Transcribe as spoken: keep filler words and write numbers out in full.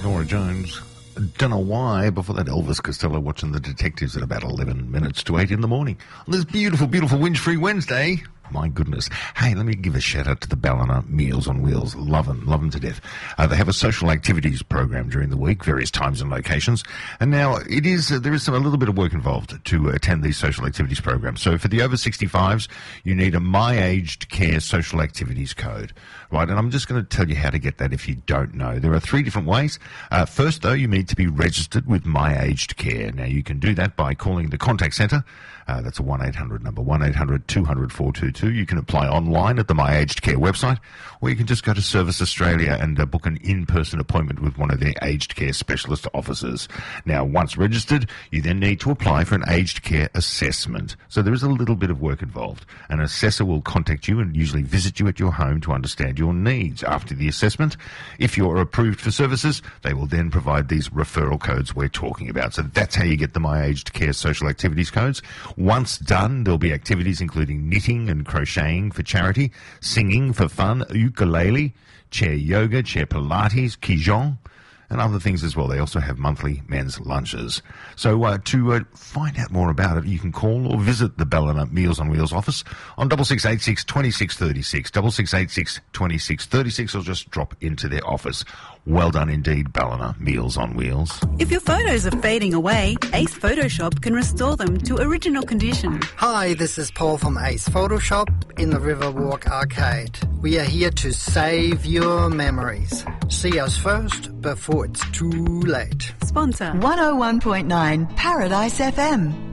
Nora Jones. Don't know why. Before that, Elvis Costello watching The Detectives at about eleven minutes to eight in the morning on this beautiful, beautiful Winch-Free Wednesday. My goodness. Hey, let me give a shout out to the Ballina Meals on Wheels. Love them, love them to death. Uh, they have a social activities program during the week, various times and locations. And now it is, uh, there is some, a little bit of work involved to attend these social activities programs. So for the over sixty-fives, you need a My Aged Care social activities code, right? And I'm just going to tell you how to get that if you don't know. There are three different ways. Uh, first, though, you need to be registered with My Aged Care. Now, you can do that by calling the contact centre. Uh, that's a one eight hundred number, one eight hundred two hundred four two two. You can apply online at the My Aged Care website, or you can just go to Service Australia and uh, book an in-person appointment with one of their aged care specialist officers. Now, once registered, you then need to apply for an aged care assessment. So there is a little bit of work involved. An assessor will contact you and usually visit you at your home to understand your needs. After the assessment, if you're approved for services, they will then provide these referral codes we're talking about. So that's how you get the My Aged Care social activities codes. Once done, there'll be activities including knitting and crocheting for charity, singing for fun, ukulele, chair yoga, chair Pilates, Qigong, and other things as well. They also have monthly men's lunches. So uh, to uh, find out more about it, you can call or visit the Ballina Meals on Wheels office on six six eight six, two six three six, six six eight six, two six three six, or just drop into their office. Well done indeed, Ballina Meals on Wheels. If your photos are fading away, Ace Photoshop can restore them to original condition. Hi, this is Paul from Ace Photoshop in the Riverwalk Arcade. We are here to save your memories. See us first before it's too late. Sponsor one oh one point nine Paradise F M.